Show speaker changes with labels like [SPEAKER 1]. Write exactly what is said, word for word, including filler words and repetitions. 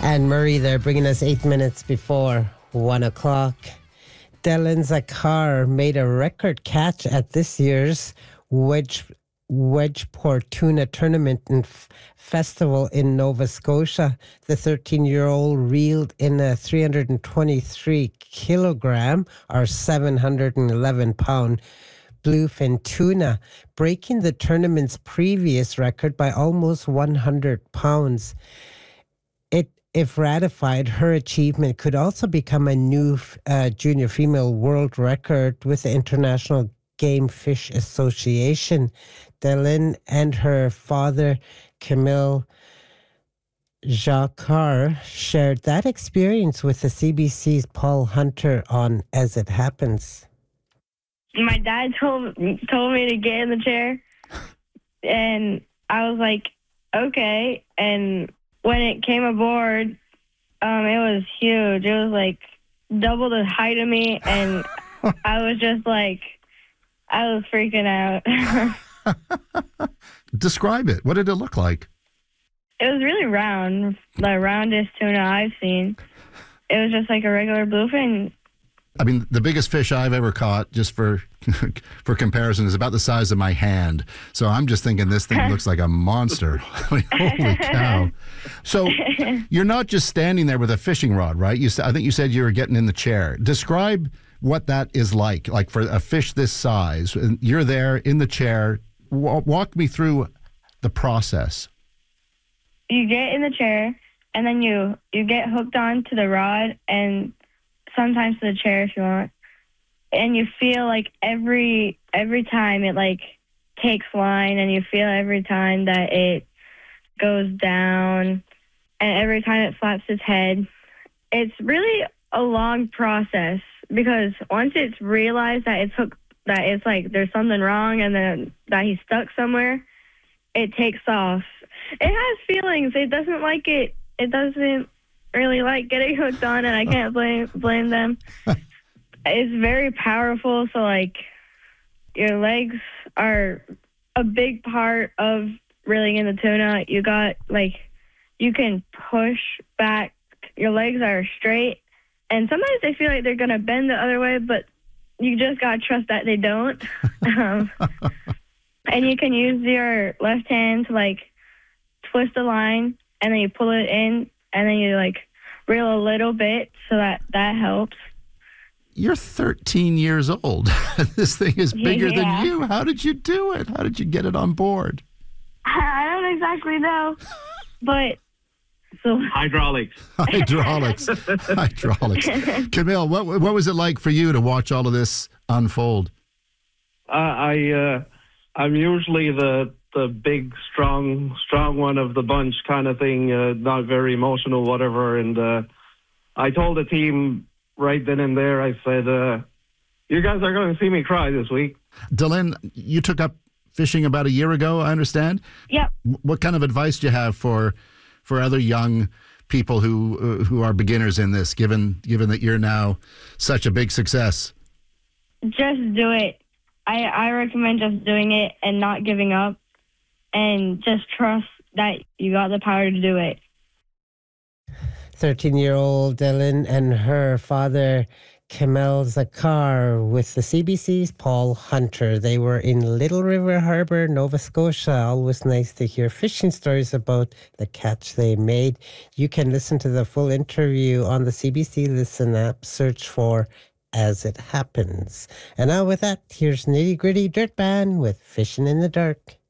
[SPEAKER 1] And Murray there bringing us eight minutes before one o'clock. Dylan Zakar made a record catch at this year's Wedge Wedgeport Tuna Tournament and F- Festival in Nova Scotia. The thirteen-year-old reeled in a three hundred twenty-three kilogram or seven hundred eleven pound bluefin tuna, breaking the tournament's previous record by almost one hundred pounds. It, if ratified, her achievement could also become a new uh, junior female world record with the International Game Fish Association. Dylan and her father, Camille Jacquard, shared that experience with the C B C's Paul Hunter on As It Happens.
[SPEAKER 2] My dad told told me to get in the chair, and I was like, okay. And when it came aboard, um, it was huge. It was like double the height of me, and I was just like, I was freaking out.
[SPEAKER 3] Describe it. What did it look like?
[SPEAKER 2] It was really round, the roundest tuna I've seen. It was just like a regular bluefin.
[SPEAKER 3] I mean, the biggest fish I've ever caught, just for for comparison, is about the size of my hand. So I'm just thinking this thing looks like a monster. I mean, holy cow. So you're not just standing there with a fishing rod, right? You, I think you said you were getting in the chair. Describe what that is like, like for a fish this size. You're there in the chair. Walk me through the process.
[SPEAKER 2] You get in the chair, and then you, you get hooked onto the rod and sometimes to the chair if you want. And you feel like every every time it like takes line, and you feel every time that it goes down, and every time it flaps its head. It's really a long process, because once it's realized that it's hooked, that it's like there's something wrong and then that he's stuck somewhere, it takes off. It has feelings. It doesn't like it. It doesn't really like getting hooked on, and I can't blame blame them. It's very powerful. So like your legs are a big part of reeling in the tuna. You got like you can push back. Your legs are straight, and sometimes they feel like they're gonna bend the other way, but you just gotta trust that they don't. um, and you can use your left hand to like twist the line, and then you pull it in, and then you like reel a little bit, so that that helps.
[SPEAKER 3] You're thirteen years old. This thing is bigger
[SPEAKER 2] Yeah.
[SPEAKER 3] than you. How did you do it? How did you get it on board?
[SPEAKER 2] I don't exactly know, but so
[SPEAKER 4] Hydraulics.
[SPEAKER 3] Hydraulics. Hydraulics. Camille, what what was it like for you to watch all of this unfold?
[SPEAKER 4] Uh, I uh, I'm usually the the big strong strong one of the bunch kind of thing, uh, not very emotional, whatever. And uh, I told the team right then and there, I said, uh, "You guys are going to see me cry this week."
[SPEAKER 3] Dylan, you took up fishing about a year ago, I understand.
[SPEAKER 2] Yep.
[SPEAKER 3] What kind of advice do you have for for other young people who uh, who are beginners in this, given given that you're now such a big success?
[SPEAKER 2] Just do it. I, I recommend just doing it and not giving up, and just trust that you got the power to do it.
[SPEAKER 1] thirteen-year-old Dylan and her father, Kamel Zakar, with the C B C's Paul Hunter. They were in Little River Harbor, Nova Scotia. Always nice to hear fishing stories about the catch they made. You can listen to the full interview on the C B C Listen app. Search for As It Happens. And now with that, here's Nitty Gritty Dirt Band with Fishing in the Dark.